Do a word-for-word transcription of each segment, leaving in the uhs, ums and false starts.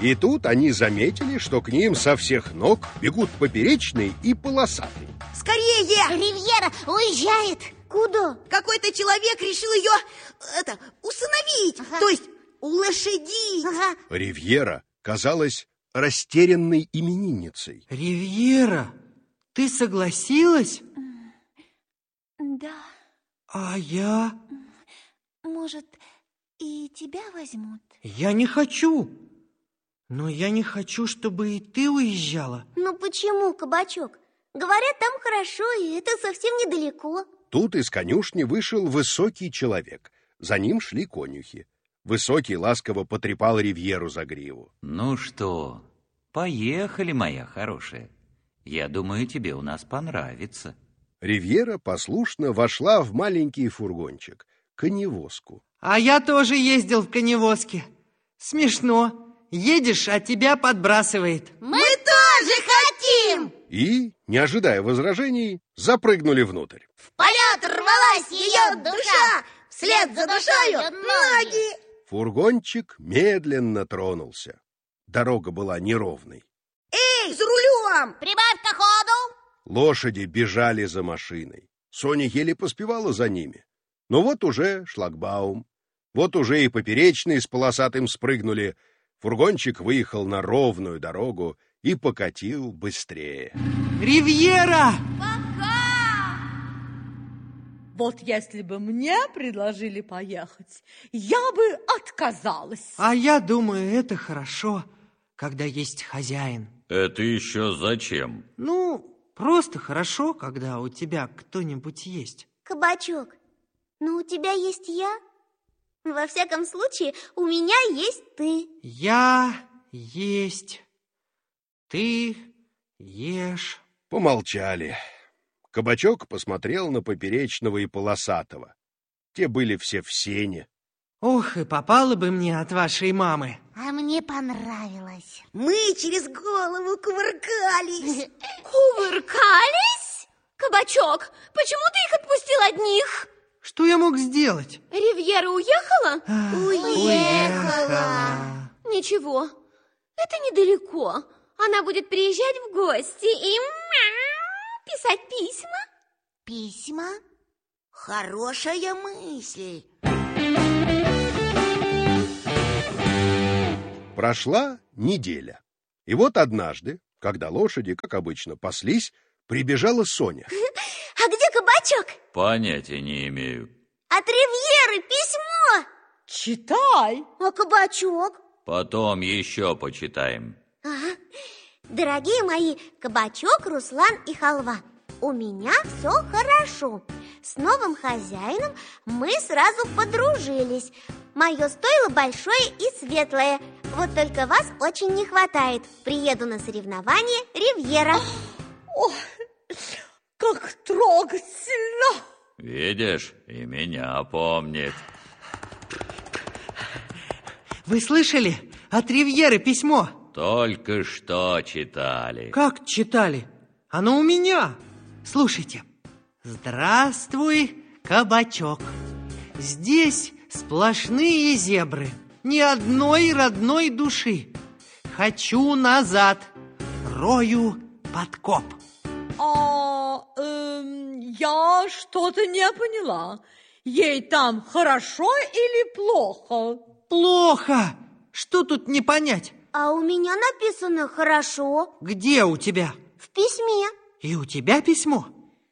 И тут они заметили, что к ним со всех ног бегут поперечный и полосатый. Скорее! Ривьера уезжает. Куда? Какой-то человек решил ее это, усыновить, ага. То есть улошадить. Ага. Ривьера казалась растерянной именинницей. Ривьера, ты согласилась? Да. А я? Может, и тебя возьмут? Я не хочу. Но я не хочу, чтобы и ты уезжала. Ну почему, Кабачок? Говорят, там хорошо, и это совсем недалеко. Тут из конюшни вышел высокий человек. За ним шли конюхи. Высокий ласково потрепал Ривьеру за гриву. Ну что, поехали, моя хорошая. Я думаю, тебе у нас понравится. Ривьера послушно вошла в маленький фургончик, коневозку. А я тоже ездил в коневозке. Смешно. Едешь, а тебя подбрасывает. Мы тоже хотим! И, не ожидая возражений, запрыгнули внутрь. В полет рвалась ее душа, вслед за душою ноги. Фургончик медленно тронулся. Дорога была неровной. Эй, за рулем! Прибавь-ка ходу! Лошади бежали за машиной. Соня еле поспевала за ними. Но вот уже шлагбаум. Вот уже и поперечные с полосатым спрыгнули. Фургончик выехал на ровную дорогу и покатил быстрее. Ривьера! Пока! Вот если бы мне предложили поехать, я бы отказалась. А я думаю, это хорошо, когда есть хозяин. Это еще зачем? Ну, просто хорошо, когда у тебя кто-нибудь есть. Кабачок, ну у тебя есть я? Во всяком случае, у меня есть ты. Я есть, ты ешь. Помолчали. Кабачок посмотрел на поперечного и полосатого. Те были все в сене. Ох, и попало бы мне от вашей мамы. А мне понравилось. Мы через голову кувыркались. Кувыркались? Кабачок, почему ты их отпустил одних? Что я мог сделать? Ривьера уехала? А, Уехала. Ничего, это недалеко. Она будет приезжать в гости и писать письма. Письма? Хорошая мысль. Прошла неделя. И вот однажды, когда лошади, как обычно, паслись, прибежала Соня. А где Кабачок? Понятия не имею. От Ривьеры письмо. Читай. А Кабачок? Потом еще почитаем. Ага. Дорогие мои Кабачок, Руслан и Халва, у меня все хорошо. С новым хозяином мы сразу подружились. Мое стойло большое и светлое. Вот только вас очень не хватает. Приеду на соревнование Ривьера. Ой, как трогательно! Видишь, и меня помнит. Вы слышали? От Ривьеры письмо. Только что читали. Как читали? Оно у меня. Слушайте. Здравствуй, Кабачок. Здесь сплошные зебры. Ни одной родной души. Хочу назад. Рою подкоп. А, эм, я что-то не поняла. Ей там хорошо или плохо? Плохо. Что тут не понять? А у меня написано хорошо. Где у тебя? В письме. И у тебя письмо?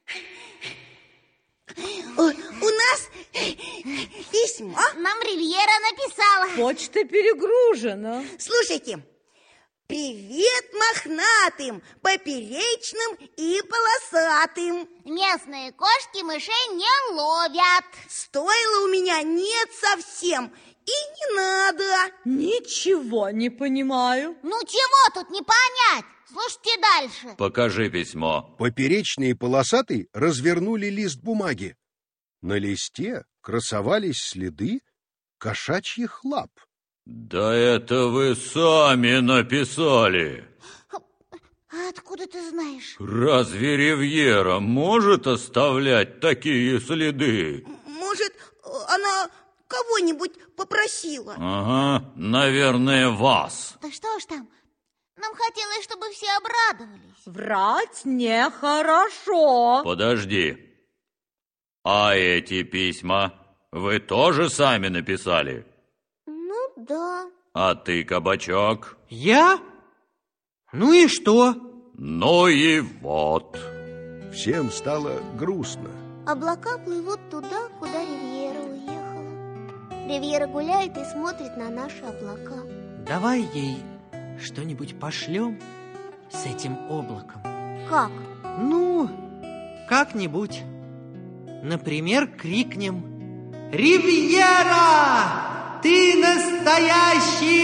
У, у нас письмо. Нам Ривьера написала. Почта перегружена. Слушайте. Привет мохнатым, поперечным и полосатым. Местные кошки мышей не ловят. Стойла у меня нет совсем. И не надо. Ничего не понимаю. Ну чего тут не понять? Слушайте дальше. Покажи письмо. Поперечный и полосатый развернули лист бумаги. На листе красовались следы кошачьих лап. Да это вы сами написали. А откуда ты знаешь? Разве Ривьера может оставлять такие следы? Может, она кого-нибудь попросила. Ага, наверное, вас. Да что ж там, нам хотелось, чтобы все обрадовались. Врать нехорошо. Подожди. А эти письма вы тоже сами написали? Ну да. А ты, Кабачок? Я? Ну и что? Ну и вот. Всем стало грустно. Облака плывут туда, куда Ривьера уехала. Ривьера гуляет и смотрит на наши облака. Давай ей что-нибудь пошлем с этим облаком. Как? Ну, как-нибудь. Например, крикнем: «Ривьера, ты настоящий